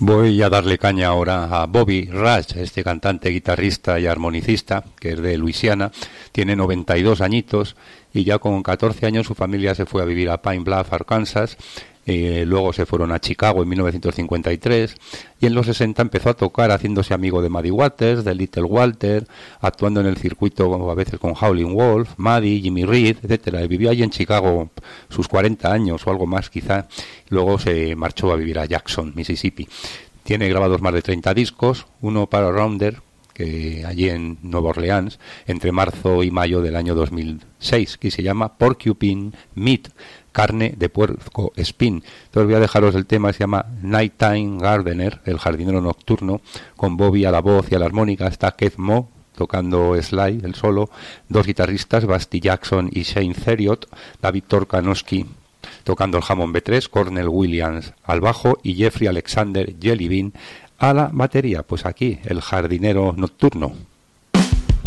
Voy a darle caña ahora a Bobby Rush, este cantante, guitarrista y armonicista, que es de Luisiana. Tiene 92 añitos y ya con 14 años su familia se fue a vivir a Pine Bluff, Arkansas. Luego se fueron a Chicago en 1953 y en los 60 empezó a tocar haciéndose amigo de Muddy Waters, de Little Walter, actuando en el circuito a veces con Howlin' Wolf, Muddy, Jimmy Reed, etcétera. Y vivió allí en Chicago sus 40 años o algo más quizá. Luego se marchó a vivir a Jackson, Mississippi. Tiene grabados más de 30 discos, uno para Rounder, que allí en Nueva Orleans, entre marzo y mayo del año 2006, que se llama Porcupine Meat, carne de puerco espín. Entonces voy a dejaros el tema, se llama Nighttime Gardener, el jardinero nocturno, con Bobby a la voz y a la armónica. Está Keith Moe tocando slide, el solo, dos guitarristas, Basti Jackson y Shane Theriot, David Torkanowski tocando el Hammond B3, Cornell Williams al bajo y Jeffrey Alexander Jellybean a la batería. Pues aquí, el jardinero nocturno.